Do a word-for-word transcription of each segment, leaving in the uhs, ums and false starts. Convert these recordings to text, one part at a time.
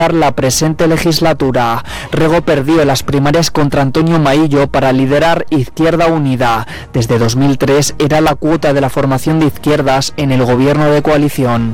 la presente legislatura. Rego perdió las primarias contra Antonio Maillo para liderar Izquierda Unida. Desde dos mil tres era la cuota de la formación de izquierdas en el gobierno de coalición.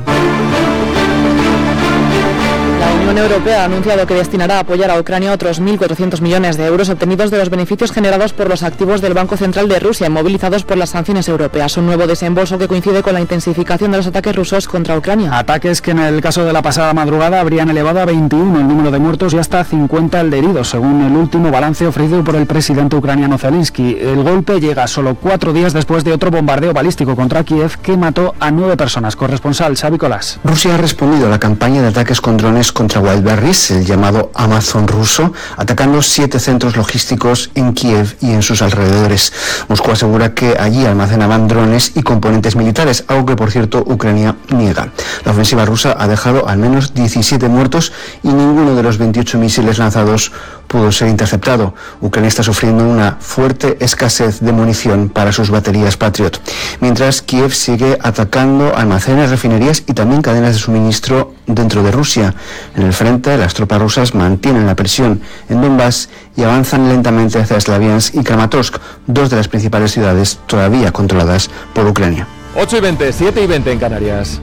La Unión Europea ha anunciado que destinará a apoyar a Ucrania otros mil cuatrocientos millones de euros obtenidos de los beneficios generados por los activos del Banco Central de Rusia, movilizados por las sanciones europeas. Un nuevo desembolso que coincide con la intensificación de los ataques rusos contra Ucrania. Ataques que en el caso de la pasada madrugada habrían elevado a veintiuno el número de muertos y hasta cincuenta el de heridos, según el último balance ofrecido por el presidente ucraniano Zelensky. El golpe llega solo cuatro días después de otro bombardeo balístico contra Kiev que mató a nueve personas. Corresponsal Xavi Colás. Rusia ha respondido a la campaña de ataques con drones contra Wildberries, el llamado Amazon ruso, atacando siete centros logísticos en Kiev y en sus alrededores. Moscú asegura que allí almacenaban drones y componentes militares, algo que, por cierto, Ucrania niega. La ofensiva rusa ha dejado al menos diecisiete muertos y ninguno de los veintiocho misiles lanzados pudo ser interceptado. Ucrania está sufriendo una fuerte escasez de munición para sus baterías Patriot, mientras Kiev sigue atacando almacenes, refinerías y también cadenas de suministro dentro de Rusia. En el frente, las tropas rusas mantienen la presión en Donbass y avanzan lentamente hacia Slaviansk y Kramatorsk, dos de las principales ciudades todavía controladas por Ucrania. ocho y veinte, siete y veinte en Canarias.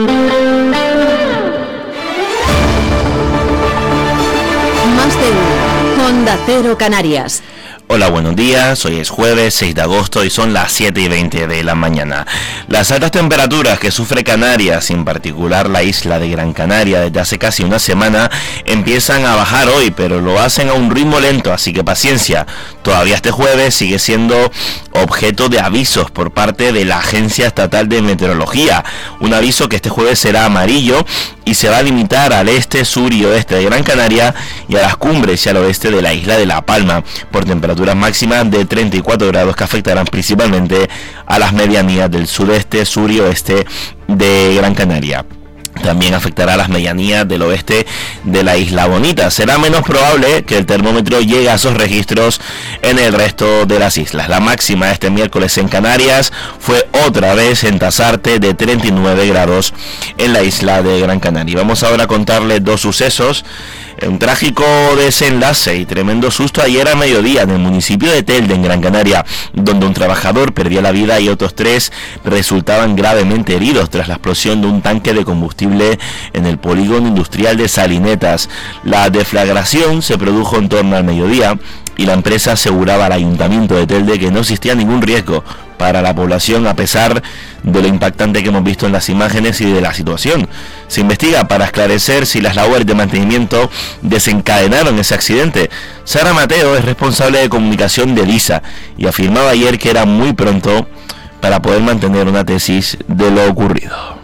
Más de uno. Onda Cero Canarias. Hola, buenos días. Hoy es jueves seis de agosto y son las siete y veinte de la mañana. Las altas temperaturas que sufre Canarias, en particular la isla de Gran Canaria, desde hace casi una semana, empiezan a bajar hoy, pero lo hacen a un ritmo lento, así que paciencia. Todavía este jueves sigue siendo objeto de avisos por parte de la Agencia Estatal de Meteorología. Un aviso que este jueves será amarillo y se va a limitar al este, sur y oeste de Gran Canaria y a las cumbres y al oeste de la isla de La Palma, por temperaturas máximas de treinta y cuatro grados que afectarán principalmente a las medianías del sudeste, sur y oeste de Gran Canaria. También afectará a las medianías del oeste de la Isla Bonita. Será menos probable que el termómetro llegue a esos registros en el resto de las islas. La máxima este miércoles en Canarias fue otra vez en Tasarte de treinta y nueve grados en la isla de Gran Canaria. Vamos ahora a contarles dos sucesos. Un trágico desenlace y tremendo susto ayer a mediodía en el municipio de Telde, en Gran Canaria, donde un trabajador perdió la vida y otros tres resultaban gravemente heridos tras la explosión de un tanque de combustible en el polígono industrial de Salinetas. La deflagración se produjo en torno al mediodía y la empresa aseguraba al ayuntamiento de Telde que no existía ningún riesgo para la población, a pesar de lo impactante que hemos visto en las imágenes y de la situación. Se investiga para esclarecer si las labores de mantenimiento desencadenaron ese accidente. Sara Mateo es responsable de comunicación de Lisa y afirmaba ayer que era muy pronto para poder mantener una tesis de lo ocurrido.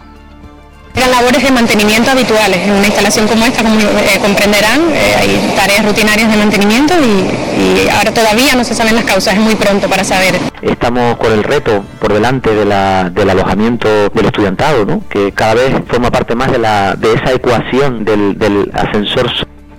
Eran labores de mantenimiento habituales. En una instalación como esta, como eh, comprenderán, eh, hay tareas rutinarias de mantenimiento y, y ahora todavía no se saben las causas, es muy pronto para saber. Estamos con el reto por delante de la, del alojamiento del estudiantado, ¿no? Que cada vez forma parte más de, la, de esa ecuación del, del ascensor.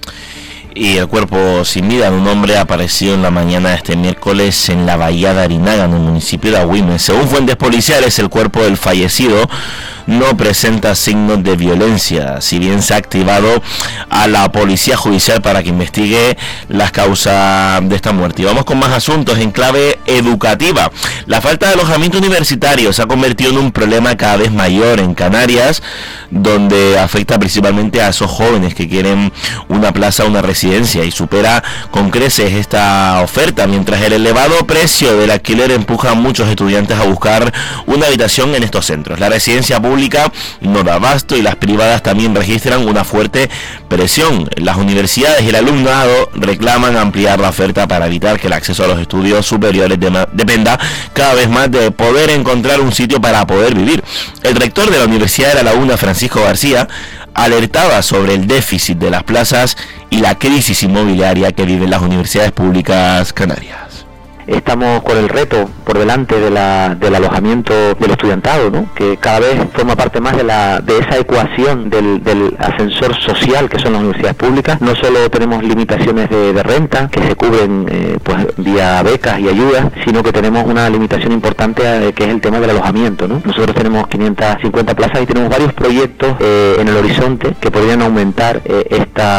Y el cuerpo sin vida de un hombre apareció en la mañana de este miércoles en la bahía de Arinaga, en el municipio de Agüimes. Según fuentes policiales, el cuerpo del fallecido no presenta signos de violencia, si bien se ha activado a la policía judicial para que investigue las causas de esta muerte. Y vamos con más asuntos en clave educativa. La falta de alojamiento universitario se ha convertido en un problema cada vez mayor en Canarias, donde afecta principalmente a esos jóvenes que quieren una plaza, una residencia, y supera con creces esta oferta, mientras el elevado precio del alquiler empuja a muchos estudiantes a buscar una habitación en estos centros. La residencia pública no da abasto y las privadas también registran una fuerte presión. Las universidades y el alumnado reclaman ampliar la oferta para evitar que el acceso a los estudios superiores de- dependa cada vez más de poder encontrar un sitio para poder vivir. El rector de la Universidad de La Laguna, Francisco García, alertaba sobre el déficit de las plazas y la crisis inmobiliaria que viven las universidades públicas canarias. Estamos con el reto por delante de la, del alojamiento del estudiantado, ¿no? Que cada vez forma parte más de, la, de esa ecuación del, del ascensor social que son las universidades públicas. No solo tenemos limitaciones de, de renta que se cubren eh, pues vía becas y ayudas, sino que tenemos una limitación importante eh, que es el tema del alojamiento, ¿no? Nosotros tenemos quinientas cincuenta plazas y tenemos varios proyectos eh, en el horizonte que podrían aumentar eh, esta